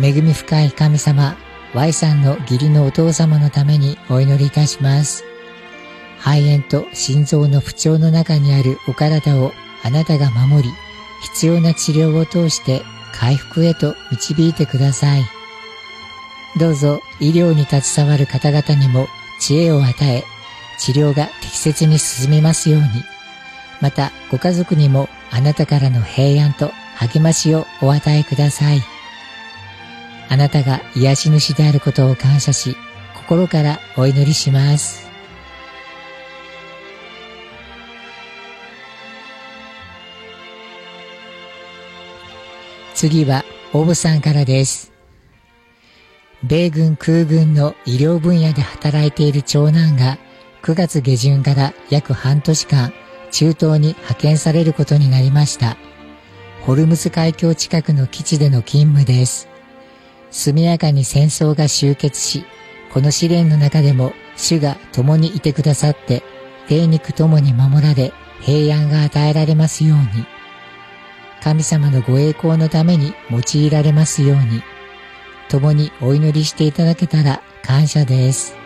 恵み深い神様、Y さんの義理のお父様のためにお祈りいたします。肺炎と心臓の不調の中にあるお体をあなたが守り、必要な治療を通して回復へと導いてください。どうぞ医療に携わる方々にも知恵を与え、治療が適切に進みますように、またご家族にもあなたからの平安と励ましをお与えください。あなたが癒し主であることを感謝し、心からお祈りします。次はオブさんからです。米軍空軍の医療分野で働いている長男が9月下旬から約半年間中東に派遣されることになりました。ホルムズ海峡近くの基地での勤務です。速やかに戦争が終結し、この試練の中でも主が共にいてくださって、霊肉ともに守られ、平安が与えられますように。神様のご栄光のために用いられますように。共にお祈りしていただけたら感謝です。